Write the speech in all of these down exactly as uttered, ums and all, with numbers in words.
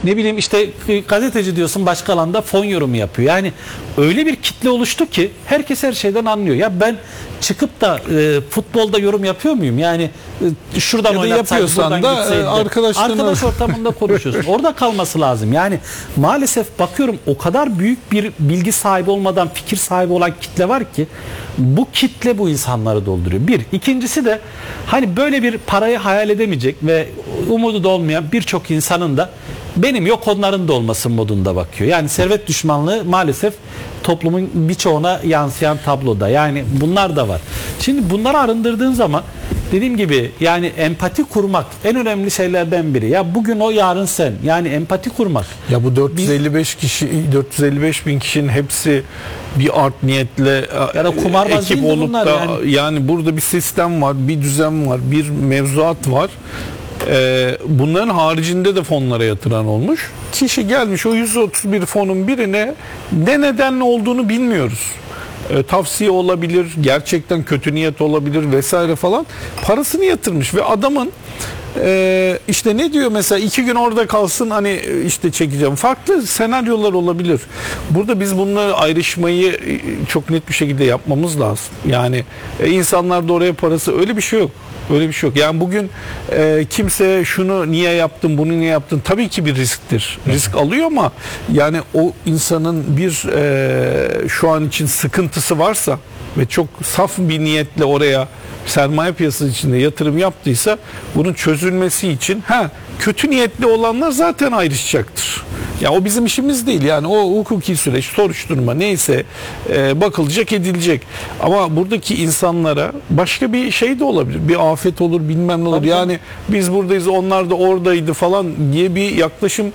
Ne bileyim işte gazeteci diyorsun, başka alanda fon yorumu yapıyor. Yani öyle bir kitle oluştu ki herkes her şeyden anlıyor. Ya ben çıkıp da e, futbolda yorum yapıyor muyum? Yani e, şuradan ya oynatsaydın, buradan da gitseydin. Arkadaş ortamında konuşuyorsun. Orada kalması lazım. Yani maalesef bakıyorum o kadar büyük bir bilgi sahibi olmadan fikir sahibi olan kitle var ki bu kitle bu insanları dolduruyor. Bir. İkincisi de hani böyle bir parayı hayal edemeyecek ve umudu da olmayan birçok insanın da benim yok onların da olmasın modunda bakıyor. Yani servet düşmanlığı maalesef toplumun birçoğuna yansıyan tabloda. Yani bunlar da var. Şimdi bunları arındırdığın zaman dediğim gibi yani empati kurmak en önemli şeylerden biri. Ya bugün o, yarın sen. Yani empati kurmak. Ya bu dört yüz elli beş kişi, dört yüz elli beş bin kişinin hepsi bir art niyetle ya da kumarbaz ekip olup da yani. yani burada bir sistem var, bir düzen var, bir mevzuat var. Ee, bunların haricinde de fonlara yatıran olmuş. Kişi gelmiş o yüz otuz bir fonun birine ne nedenle olduğunu bilmiyoruz. Ee, tavsiye olabilir, gerçekten kötü niyet olabilir vesaire falan. Parasını yatırmış ve adamın e, işte ne diyor mesela, iki gün orada kalsın hani işte çekeceğim. Farklı senaryolar olabilir. Burada biz bunları ayrışmayı çok net bir şekilde yapmamız lazım. Yani e, insanlar da oraya parası, öyle bir şey yok. Öyle bir şey yok. Yani bugün e, kimse şunu niye yaptın, bunu niye yaptın? Tabii ki bir risktir. Risk alıyor ama yani o insanın bir e, şu an için sıkıntısı varsa ve çok saf bir niyetle oraya sermaye piyasası içinde yatırım yaptıysa bunun çözülmesi için ha kötü niyetli olanlar zaten ayrışacaktır. Ya o bizim işimiz değil. Yani o hukuki süreç, soruşturma neyse e, bakılacak, edilecek. Ama buradaki insanlara başka bir şey de olabilir. Bir afet olur, bilmem ne olur. Tabii yani biz buradayız, onlar da oradaydı falan diye bir yaklaşım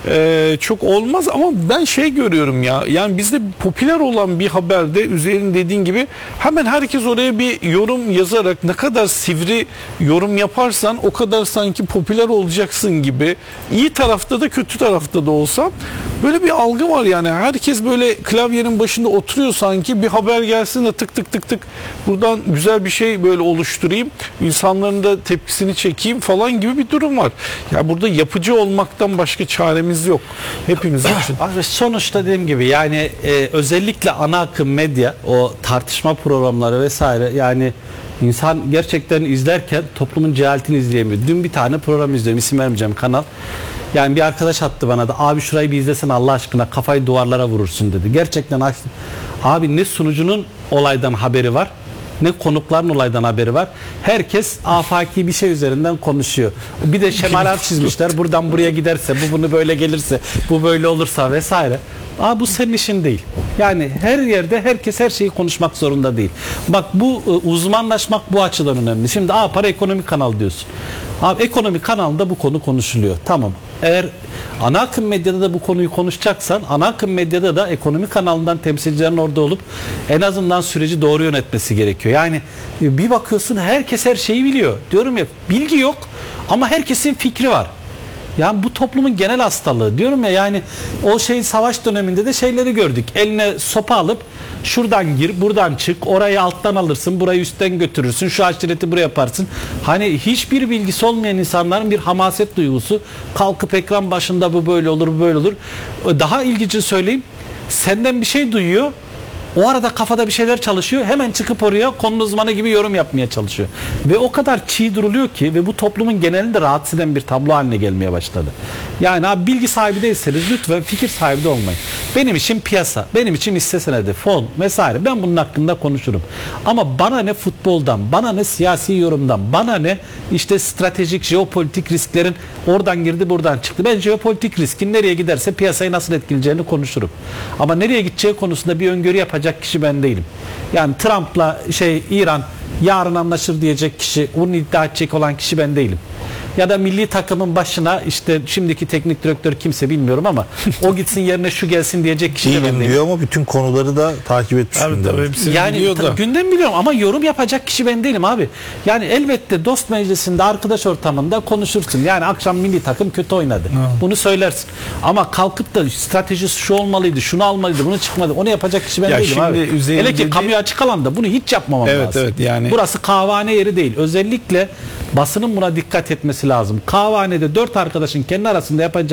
e, çok olmaz. Ama ben şey görüyorum ya. Yani bizde popüler olan bir haberde üzerine dediğin gibi hemen herkes oraya bir yorum yazarak, ne kadar sivri yorum yaparsan o kadar sanki popüler olacaksın gibi. İyi tarafta da kötü tarafta da olsa böyle bir algı var yani. Herkes böyle klavyenin başında oturuyor sanki, bir haber gelsin de tık tık tık tık buradan güzel bir şey böyle oluşturayım, insanların da tepkisini çekeyim falan gibi bir durum var. Ya burada yapıcı olmaktan başka çaremiz yok hepimiz için. Abi sonuçta dediğim gibi yani e, özellikle ana akım medya, o tartışma programları vesaire, yani İnsan gerçekten izlerken toplumun cehaletini izleyemiyor. Dün bir tane program izliyorum, isim vermeyeceğim, kanal. Yani bir arkadaş attı bana da, abi şurayı bir izlesen Allah aşkına, kafayı duvarlara vurursun dedi. Gerçekten açtım. Abi ne sunucunun olaydan haberi var, ne konukların olaydan haberi var. Herkes afaki bir şey üzerinden konuşuyor. Bir de şemalar çizmişler. Buradan buraya giderse, bu bunu böyle gelirse, bu böyle olursa vesaire. Aa, bu senin işin değil. Yani her yerde herkes her şeyi konuşmak zorunda değil. Bak bu uzmanlaşmak bu açıdan önemli. Şimdi aa, para ekonomi kanal diyorsun. Abi ekonomi kanalında bu konu konuşuluyor. Tamam. Eğer ana akım medyada da bu konuyu konuşacaksan, ana akım medyada da ekonomi kanalından temsilcilerin orada olup en azından süreci doğru yönetmesi gerekiyor. Yani bir bakıyorsun herkes her şeyi biliyor. Diyorum ya, bilgi yok ama herkesin fikri var. Yani bu toplumun genel hastalığı diyorum ya. Yani o şey, savaş döneminde de şeyleri gördük. Eline sopa alıp şuradan gir, buradan çık, orayı alttan alırsın, burayı üstten götürürsün, şu aşireti buraya yaparsın. Hani hiçbir bilgisi olmayan insanların bir hamaset duygusu, kalkıp ekran başında bu böyle olur, bu böyle olur. Daha ilginci söyleyeyim, senden bir şey duyuyor, o arada kafada bir şeyler çalışıyor, hemen çıkıp oraya konu uzmanı gibi yorum yapmaya çalışıyor. Ve o kadar çiğ duruluyor ki ve bu toplumun genelinde rahatsız eden bir tablo haline gelmeye başladı. Yani abi bilgi sahibi değilseniz lütfen fikir sahibi de olmayın. Benim için piyasa, benim için hisse senedi, fon vesaire, ben bunun hakkında konuşurum. Ama bana ne futboldan, bana ne siyasi yorumdan, bana ne işte stratejik, jeopolitik risklerin oradan girdi buradan çıktı. Ben jeopolitik riskin nereye giderse piyasayı nasıl etkileyeceğini konuşurum. Ama nereye gideceği konusunda bir öngörü yapacak kişi ben değilim. Yani Trump'la şey İran yarın anlaşır diyecek kişi, bunu iddia edecek olan kişi ben değilim. Ya da milli takımın başına işte şimdiki teknik direktör kimse bilmiyorum ama o gitsin yerine şu gelsin diyecek kişi de ben değilim. Diyor ama bütün konuları da takip etmiş. Evet, tabii, yani ta, gündem biliyorum ama yorum yapacak kişi ben değilim abi. Yani elbette dost meclisinde, arkadaş ortamında konuşursun. Yani akşam milli takım kötü oynadı. Ha. Bunu söylersin. Ama kalkıp da stratejisi şu olmalıydı, şunu almalıydı, bunu çıkmadı. Onu yapacak kişi ben ya değilim abi. Hele ki dedi... kamuya açık alanda bunu hiç yapmamam evet, lazım. Evet, yani. Burası kahvehane yeri değil. Özellikle basının buna dikkat etmesi lazım. Kahvehanede dört arkadaşın kendi arasında yapacağı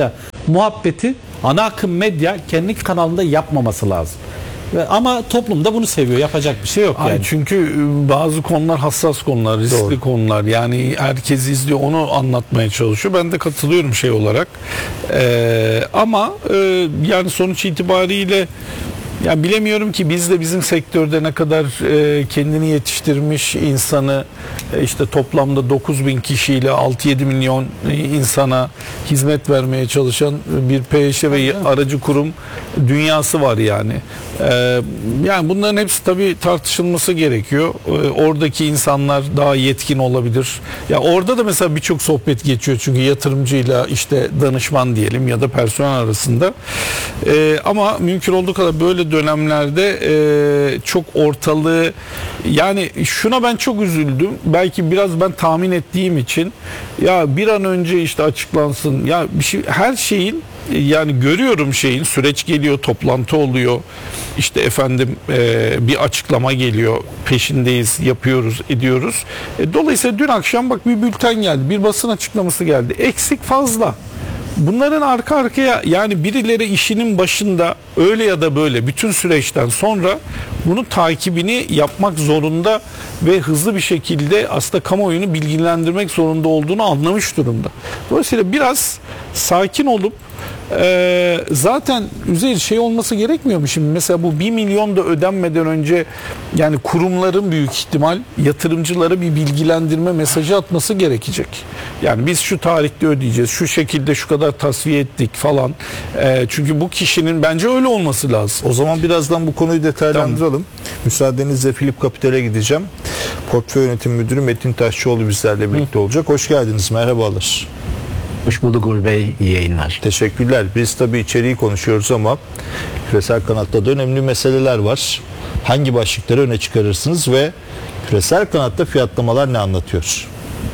muhabbeti ana akım medya kendi kanalında yapmaması lazım. Ve ama toplum da bunu seviyor. Yapacak bir şey yok yani. Ay çünkü bazı konular hassas konular, riskli Doğru. konular. Yani herkes izliyor, onu anlatmaya çalışıyor. Ben de katılıyorum şey olarak. Ee, ama e, yani sonuç itibariyle ya bilemiyorum ki biz de bizim sektörde ne kadar e, kendini yetiştirmiş insanı e, işte toplamda dokuz bin kişiyle altı yedi milyon insana hizmet vermeye çalışan bir P Ş ve aracı kurum dünyası var yani. E, yani bunların hepsi tabii tartışılması gerekiyor. E, oradaki insanlar daha yetkin olabilir. Ya orada da mesela birçok sohbet geçiyor çünkü yatırımcıyla işte danışman diyelim ya da personel arasında. E, ama mümkün olduğu kadar böyle dönemlerde e, çok ortalığı yani şuna ben çok üzüldüm. Belki biraz ben tahmin ettiğim için ya bir an önce işte açıklansın. Ya bir şey her şeyin yani görüyorum şeyin süreç geliyor, toplantı oluyor. İşte efendim e, bir açıklama geliyor. Peşindeyiz, yapıyoruz, ediyoruz. E, dolayısıyla dün akşam bak bir bülten geldi. Bir basın açıklaması geldi. Eksik fazla. Bunların arka arkaya yani birileri işinin başında öyle ya da böyle bütün süreçten sonra bunun takibini yapmak zorunda ve hızlı bir şekilde aslında kamuoyunu bilgilendirmek zorunda olduğunu anlamış durumda. Dolayısıyla biraz sakin olup Ee, zaten üzeri şey olması gerekmiyor mu şimdi mesela bu bir milyon da ödenmeden önce yani kurumların büyük ihtimal yatırımcılara bir bilgilendirme mesajı atması gerekecek. Yani biz şu tarihte ödeyeceğiz, şu şekilde şu kadar tasfiye ettik falan. Ee, çünkü bu kişinin bence öyle olması lazım. O zaman birazdan bu konuyu detaylandıralım. Tamam. Müsaadenizle Philip Capital'e gideceğim. Portföy Yönetim Müdürü Metin Taşçıoğlu bizlerle birlikte Hı. olacak. Hoş geldiniz, merhabalar. Hoş bulduk Uğur Bey, iyi yayınlar. Teşekkürler. Biz tabii içeriği konuşuyoruz ama küresel kanatta da önemli meseleler var. Hangi başlıkları öne çıkarırsınız ve küresel kanatta fiyatlamalar ne anlatıyor?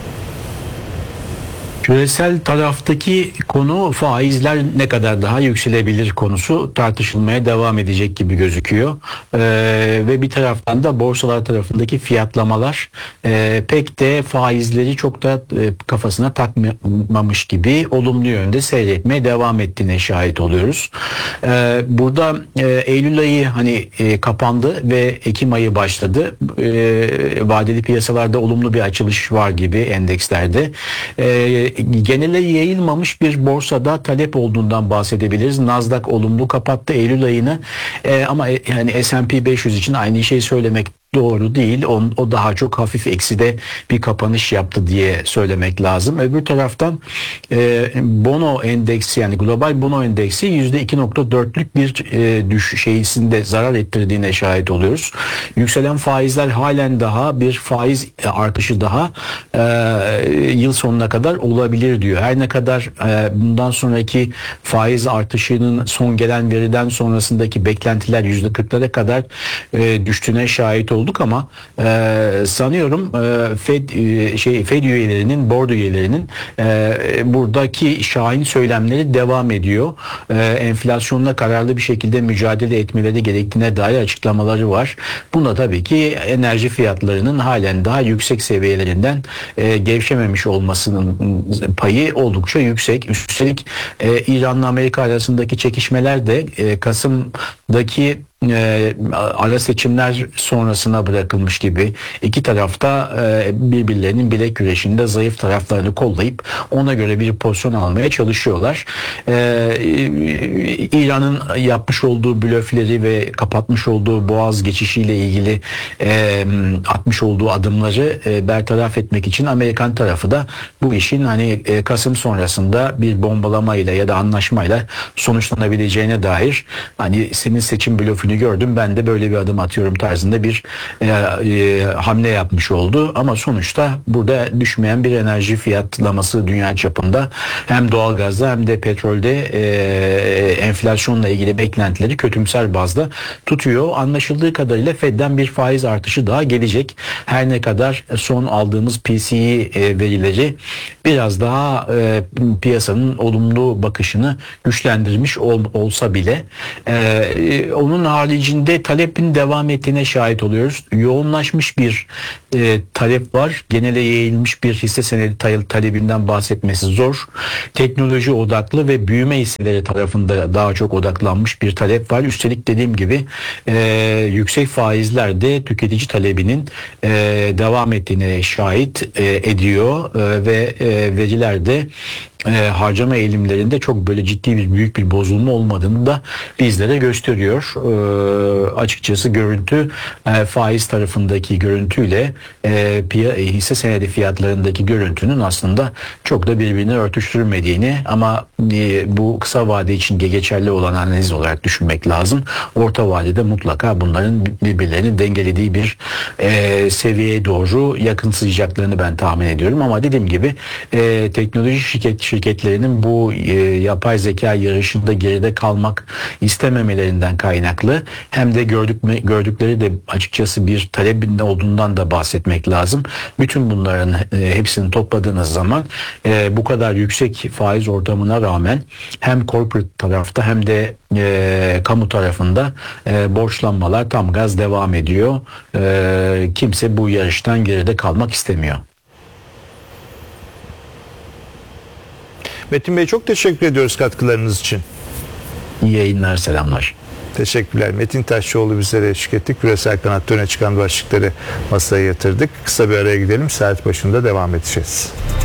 Küresel taraftaki konu faizler ne kadar daha yükselebilir konusu tartışılmaya devam edecek gibi gözüküyor. Ee, ve bir taraftan da borsalar tarafındaki fiyatlamalar e, pek de faizleri çok da e, kafasına takmamış gibi olumlu yönde seyretmeye devam ettiğine şahit oluyoruz. Ee, burada e, Eylül ayı hani e, kapandı ve Ekim ayı başladı. E, vadeli piyasalarda olumlu bir açılış var gibi endekslerde. E, genele yayılmamış bir borsada talep olduğundan bahsedebiliriz. Nasdaq olumlu kapattı Eylül ayını ee, ama yani S and P beş yüz için aynı şeyi söylemek doğru değil. O, o daha çok hafif ekside bir kapanış yaptı diye söylemek lazım. Öbür taraftan e, Bono endeksi yani global Bono endeksi yüzde iki nokta dörtlük bir e, düşüş şeysinde zarar ettirdiğine şahit oluyoruz. Yükselen faizler halen daha bir faiz artışı daha e, yıl sonuna kadar olabilir diyor. Her ne kadar e, bundan sonraki faiz artışının son gelen veriden sonrasındaki beklentiler yüzde kırklara kadar e, düştüğüne şahit olduk ama e, sanıyorum e, Fed e, şey Fed üyelerinin, board üyelerinin e, buradaki şahin söylemleri devam ediyor. E, enflasyonla kararlı bir şekilde mücadele etmeleri gerektiğine dair açıklamaları var. Bunda tabii ki enerji fiyatlarının halen daha yüksek seviyelerinden e, gevşememiş olmasının payı oldukça yüksek. Üstelik e, İran'la Amerika arasındaki çekişmeler de e, Kasım'daki E, ara seçimler sonrasına bırakılmış gibi iki tarafta e, birbirlerinin bilek güreşinde zayıf taraflarını kollayıp ona göre bir pozisyon almaya çalışıyorlar. E, İran'ın yapmış olduğu blöfleri ve kapatmış olduğu boğaz geçişiyle ilgili e, atmış olduğu adımları e, bertaraf etmek için Amerikan tarafı da bu işin hani e, Kasım sonrasında bir bombalamayla ya da anlaşmayla sonuçlanabileceğine dair hani senin seçim blöfü gördüm ben de böyle bir adım atıyorum tarzında bir e, e, hamle yapmış oldu ama sonuçta burada düşmeyen bir enerji fiyatlaması dünya çapında hem doğalgazda hem de petrolde e, enflasyonla ilgili beklentileri kötümser bazda tutuyor. Anlaşıldığı kadarıyla Fed'den bir faiz artışı daha gelecek. Her ne kadar son aldığımız P C E e, verileri biraz daha e, piyasanın olumlu bakışını güçlendirmiş ol, olsa bile e, onun haricinde talepin devam ettiğine şahit oluyoruz. Yoğunlaşmış bir e, talep var. Genele yayılmış bir hisse senedi talebinden bahsetmesi zor. Teknoloji odaklı ve büyüme hisseleri tarafında daha çok odaklanmış bir talep var. Üstelik dediğim gibi e, yüksek faizler de tüketici talebinin e, devam ettiğine şahit e, ediyor e, ve e, veriler de e, harcama eğilimlerinde çok böyle ciddi bir büyük bir bozulma olmadığını da bizlere gösteriyor. E, açıkçası görüntü e, faiz tarafındaki görüntüyle e, piya, hisse senedi fiyatlarındaki görüntünün aslında çok da birbirine örtüştürmediğini ama e, bu kısa vade için geçerli olan analiz olarak düşünmek lazım. Orta vadede mutlaka bunların birbirlerini dengelediği bir e, seviyeye doğru yakınsayacaklarını ben tahmin ediyorum ama dediğim gibi e, teknoloji şirket şirketlerinin bu e, yapay zeka yarışında geride kalmak istememelerinden kaynaklı hem de gördük gördükleri de açıkçası bir talebin olduğundan da bahsetmek lazım. Bütün bunların e, hepsini topladığınız zaman e, bu kadar yüksek faiz ortamına rağmen hem corporate tarafta hem de e, kamu tarafında e, borçlanmalar tam gaz devam ediyor. E, kimse bu yarıştan geride kalmak istemiyor. Metin Bey çok teşekkür ediyoruz katkılarınız için. İyi yayınlar, selamlar. Teşekkürler. Metin Taşçıoğlu bizlere eşlik etti. Küresel kanatta öne çıkan başlıkları masaya yatırdık. Kısa bir araya gidelim. Saat başında devam edeceğiz.